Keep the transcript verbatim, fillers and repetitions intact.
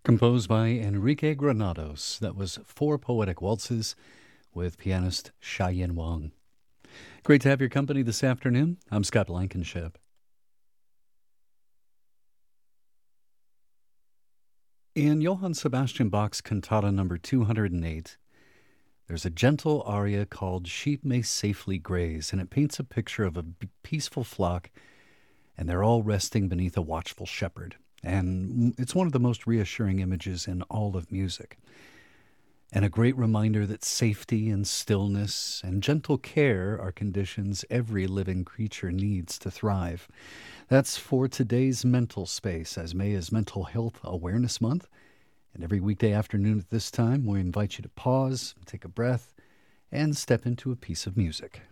Composed by Enrique Granados. That was Four Poetic Waltzes with pianist Cheyenne Wang. Great to have your company this afternoon. I'm Scott Blankenship. In Johann Sebastian Bach's Cantata number two hundred eight, there's a gentle aria called Sheep May Safely Graze, and it paints a picture of a peaceful flock, and they're all resting beneath a watchful shepherd. And it's one of the most reassuring images in all of music. And a great reminder that safety and stillness and gentle care are conditions every living creature needs to thrive. That's for today's mental space, as May is Mental Health Awareness Month. And every weekday afternoon at this time, we invite you to pause, take a breath, and step into a piece of music.